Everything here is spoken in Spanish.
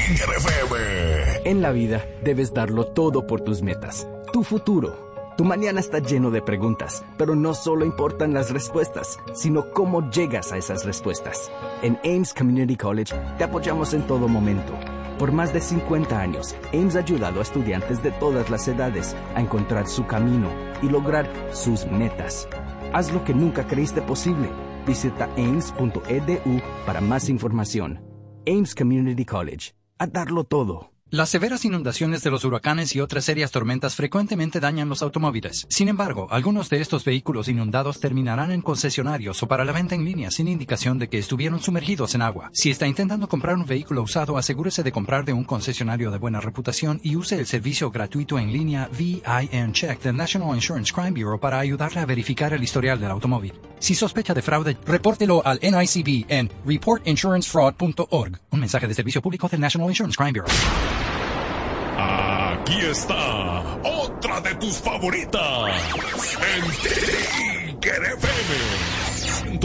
Tiger FM. En la vida, debes darlo todo por tus metas. Tu futuro. Tu mañana está lleno de preguntas, pero no solo importan las respuestas, sino cómo llegas a esas respuestas. En Ames Community College te apoyamos en todo momento. Por más de 50 años, Ames ha ayudado a estudiantes de todas las edades a encontrar su camino y lograr sus metas. Haz lo que nunca creíste posible. Visita ames.edu para más información. Ames Community College. A darlo todo. Las severas inundaciones de los huracanes y otras serias tormentas frecuentemente dañan los automóviles. Sin embargo, algunos de estos vehículos inundados terminarán en concesionarios o para la venta en línea sin indicación de que estuvieron sumergidos en agua. Si está intentando comprar un vehículo usado, asegúrese de comprar de un concesionario de buena reputación y use el servicio gratuito en línea VIN Check del National Insurance Crime Bureau para ayudarle a verificar el historial del automóvil. Si sospecha de fraude, repórtelo al NICB en reportinsurancefraud.org. Un mensaje de servicio público del National Insurance Crime Bureau. Aquí está otra de tus favoritas. En Tiger FM.